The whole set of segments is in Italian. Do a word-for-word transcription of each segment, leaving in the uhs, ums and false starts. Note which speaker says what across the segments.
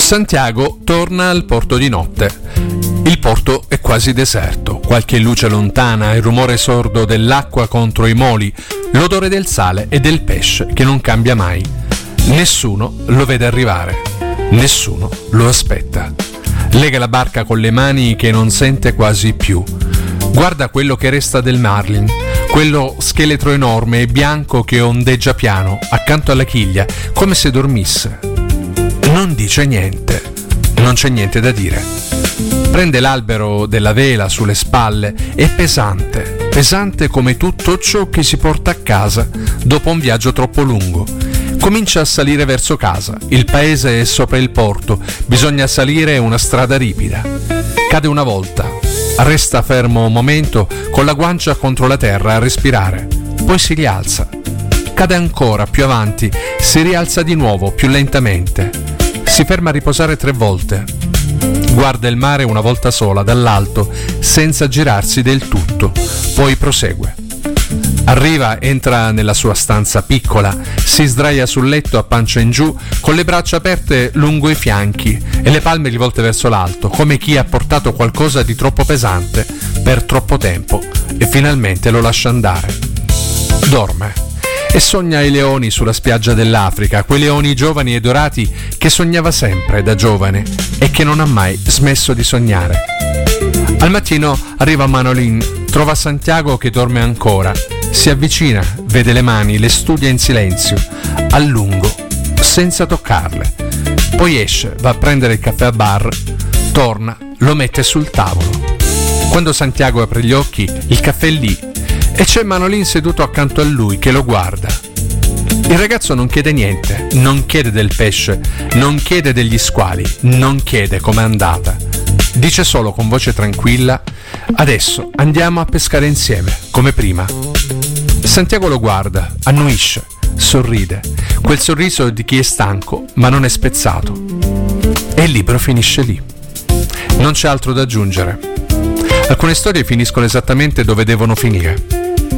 Speaker 1: Santiago torna al porto di notte. Il porto è quasi deserto, qualche luce lontana, il rumore sordo dell'acqua contro i moli, l'odore del sale e del pesce che non cambia mai. Nessuno lo vede arrivare, nessuno lo aspetta. Lega la barca con le mani che non sente quasi più. Guarda quello che resta del marlin, quello scheletro enorme e bianco che ondeggia piano accanto alla chiglia, come se dormisse. Non dice niente, non c'è niente da dire. Prende l'albero della vela sulle spalle, è pesante, pesante come tutto ciò che si porta a casa dopo un viaggio troppo lungo. Comincia a salire verso casa, il paese è sopra il porto, bisogna salire una strada ripida. Cade una volta, resta fermo un momento con la guancia contro la terra a respirare, poi si rialza. Cade ancora, più avanti, si rialza di nuovo, più lentamente. Si ferma a riposare tre volte. Guarda il mare una volta sola, dall'alto, senza girarsi del tutto, poi prosegue. Arriva, entra nella sua stanza piccola, si sdraia sul letto a pancia in giù, con le braccia aperte lungo i fianchi e le palme rivolte verso l'alto, come chi ha portato qualcosa di troppo pesante per troppo tempo e finalmente lo lascia andare. Dorme e sogna i leoni sulla spiaggia dell'Africa, quei leoni giovani e dorati che sognava sempre da giovane e che non ha mai smesso di sognare. Al mattino arriva Manolin, trova Santiago che dorme ancora, si avvicina, vede le mani, le studia in silenzio, a lungo, senza toccarle. Poi esce, va a prendere il caffè a bar, torna, lo mette sul tavolo. Quando Santiago apre gli occhi, il caffè è lì e c'è Manolin seduto accanto a lui che lo guarda. Il ragazzo non chiede niente, non chiede del pesce, non chiede degli squali, non chiede com'è andata. Dice solo con voce tranquilla: adesso andiamo a pescare insieme, come prima. Santiago lo guarda, annuisce, sorride, quel sorriso di chi è stanco ma non è spezzato. E il libro finisce lì. Non c'è altro da aggiungere. Alcune storie finiscono esattamente dove devono finire.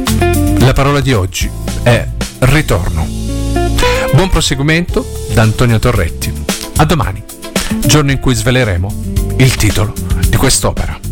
Speaker 1: La parola di oggi è ritorno. Buon proseguimento da Antonio Torretti. A domani, giorno in cui sveleremo il titolo di quest'opera.